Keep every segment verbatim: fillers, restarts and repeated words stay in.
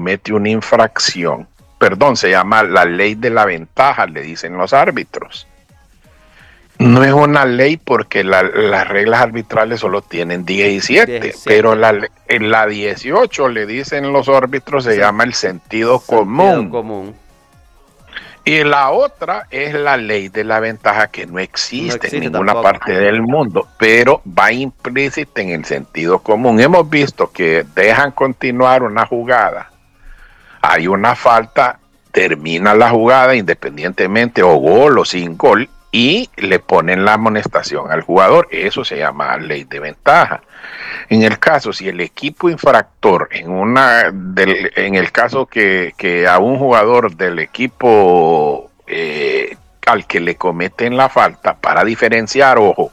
comete una infracción, perdón, se llama la ley de la ventaja, le dicen los árbitros. No es una ley porque la, las reglas arbitrales solo tienen diecisiete, diecisiete. Pero la, en la dieciocho le dicen los árbitros, se sí. llama el sentido, sentido común. común. Y la otra es la ley de la ventaja, que no existe, no existe en ninguna tampoco. parte del mundo, pero va implícita en el sentido común. Hemos visto que dejan continuar una jugada, hay una falta, termina la jugada independientemente o gol o sin gol, y le ponen la amonestación al jugador. Eso se llama ley de ventaja. En el caso, si el equipo infractor, en una del, en el caso que, que a un jugador del equipo eh, al que le cometen la falta, para diferenciar, ojo,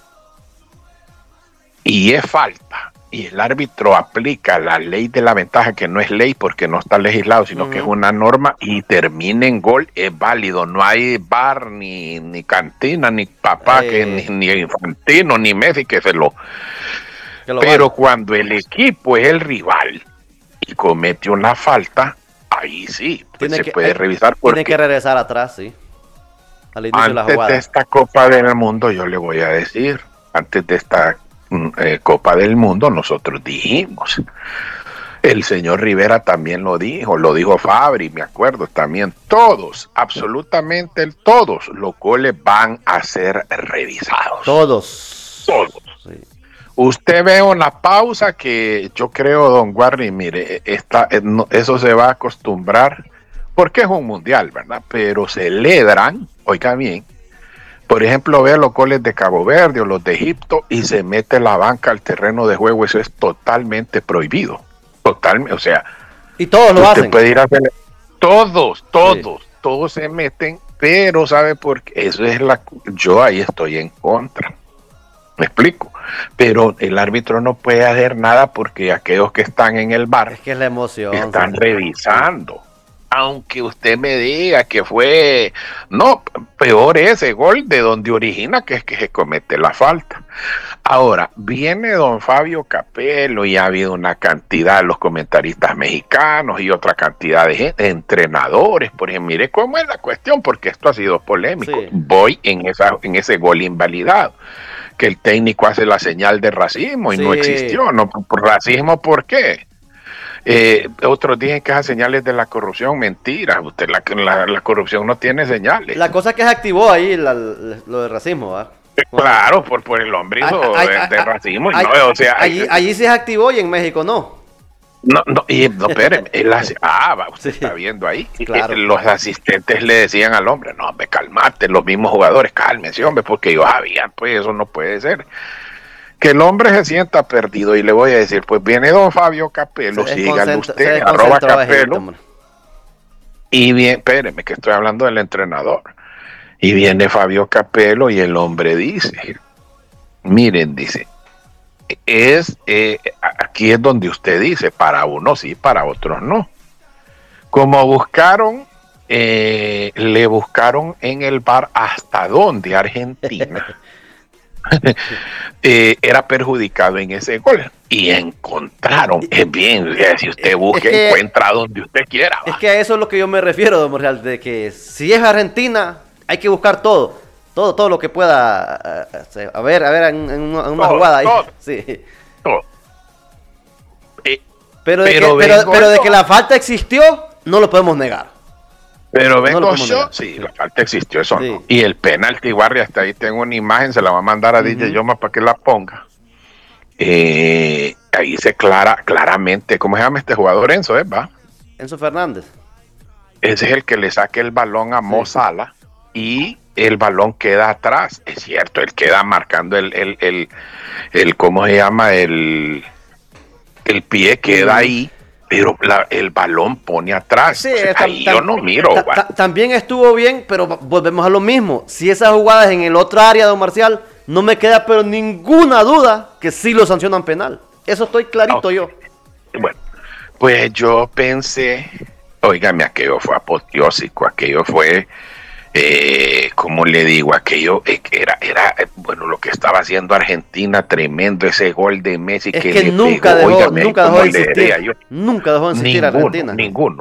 y es falta, y el árbitro aplica la ley de la ventaja, que no es ley porque no está legislado, sino uh-huh. que es una norma, y termina en gol, es válido. No hay bar, ni, ni cantina, ni papá, eh. que, ni, ni Infantino, ni Messi que se lo... Que lo Pero vale. Cuando el equipo es el rival y comete una falta, ahí sí, pues se que, puede eh, revisar. Tiene que regresar atrás, sí. Al inicio de la jugada. Antes de esta Copa del Mundo, yo le voy a decir, antes de esta... Eh, Copa del Mundo, nosotros dijimos, el señor Rivera también lo dijo, lo dijo Fabri, me acuerdo también, todos, absolutamente todos los goles van a ser revisados. Todos. Todos. Sí. Usted ve una pausa que yo creo, don Warri, mire, esta, eso se va a acostumbrar, porque es un mundial, ¿verdad? Pero celebran, oiga bien, por ejemplo, vea los goles de Cabo Verde o los de Egipto y se mete la banca al terreno de juego. Eso es totalmente prohibido. Totalmente, o sea. Y todos lo hacen. Puede ir a hacer, todos, todos, sí. todos se meten, pero ¿sabe por qué? Eso es la. Yo ahí estoy en contra. Me explico. Pero el árbitro no puede hacer nada porque aquellos que están en el bar. Es que es la emoción. Están sí. revisando. Aunque usted me diga que fue, no, peor ese gol de donde origina, que es que se comete la falta. Ahora, viene don Fabio Capello y ha habido una cantidad de los comentaristas mexicanos y otra cantidad de gente, entrenadores, por ejemplo, mire cómo es la cuestión, porque esto ha sido polémico. Sí. Voy en, esa, en ese gol invalidado, que el técnico hace la señal de racismo y sí. no existió. No, por racismo, ¿por qué? Eh, otros dicen que esas señales de la corrupción, mentira, usted la, la, la corrupción no tiene señales. La cosa que se activó ahí, la, lo de racismo, ¿verdad? Claro, por, por el hombre hizo ay, de, ay, de racismo. Ay, no, o sea, allí, allí se activó y en México no. No, no, y, no, espéreme, él hace, ah, va, usted sí. está viendo ahí. Claro. Los asistentes le decían al hombre, no, hombre, calmate, los mismos jugadores, cálmese, hombre, porque ellos sabían, pues eso no puede ser. Que el hombre se sienta perdido, y le voy a decir, pues viene don Fabio Capello, sígale usted, arroba Capello, y bien, espéreme, que estoy hablando del entrenador, y viene Fabio Capello y el hombre dice, miren, dice, es eh, aquí es donde usted dice, para unos sí, para otros no. Como buscaron, eh, le buscaron en el bar hasta donde Argentina eh, era perjudicado en ese gol y encontraron, es bien, si usted busca, es que, encuentra donde usted quiera. Va. Es que a eso es lo que yo me refiero, don Morreal, de que si es Argentina hay que buscar todo, todo, todo lo que pueda, a ver, a ver, en, en una, en una todo, jugada ahí. Todo, sí. todo. Eh, pero, de pero, que, pero, pero de que la falta existió, no lo podemos negar. Pero vengo no yo, sí, la falta existió, eso sí. no. Y el penalti, Warri, hasta ahí tengo una imagen, se la va a mandar a uh-huh. D J Yoma para que la ponga. Eh, ahí se clara, claramente, ¿cómo se llama este jugador? Enzo, ¿eh? ¿Va? Enzo Fernández. Ese es el que le saque el balón a sí. Mo Salah y el balón queda atrás. Es cierto, él queda marcando el, el, el, el ¿cómo se llama? El, el pie queda uh-huh. ahí. Pero la, el balón pone atrás. Sí, o sea, tam, ahí tam, yo no miro. Ta, ta, también estuvo bien, pero volvemos a lo mismo. Si esas jugadas en el otro área, don Marcial, no me queda pero ninguna duda que sí lo sancionan penal. Eso estoy clarito okay. yo. Bueno, pues yo pensé, óigame, aquello fue apoteósico, aquello fue, eh, como le digo, aquello eh, era, era, eh, bueno, lo que estaba haciendo Argentina, tremendo ese gol de Messi. Es que, que le nunca pegó, dejó, óigame, nunca dejó de insistir, yo, nunca dejó de insistir ninguno, Argentina. Ninguno.